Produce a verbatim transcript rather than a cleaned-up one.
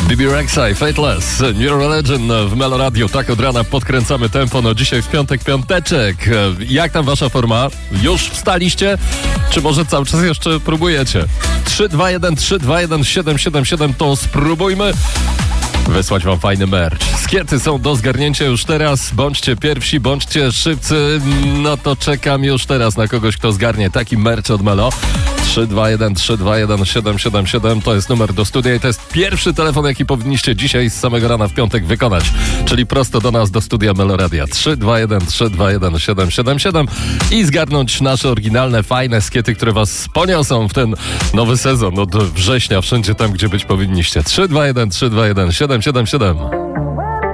B B Rexha i Fateless, New Religion w Melo Radio. Tak od rana podkręcamy tempo. No dzisiaj w piątek piąteczek. Jak tam wasza forma? Już wstaliście? Czy może cały czas jeszcze próbujecie? trzy dwa jeden trzy dwa jeden siedem siedem siedem to spróbujmy wysłać wam fajny merch. Skiety są do zgarnięcia już teraz. Bądźcie pierwsi, bądźcie szybcy. No to czekam już teraz na kogoś, kto zgarnie taki merch od Melo. trzy dwa jeden trzy dwa jeden siedem siedem siedem to jest numer do studia i to jest pierwszy telefon, jaki powinniście dzisiaj z samego rana w piątek wykonać. Czyli prosto do nas, do studia Melo Radia. trzy dwa jeden trzy dwa jeden siedem siedem siedem i zgarnąć nasze oryginalne, fajne skiety, które was poniosą w ten nowy sezon od września, wszędzie tam, gdzie być powinniście. trzy dwa jeden trzy dwa jeden siedem siedem siedem.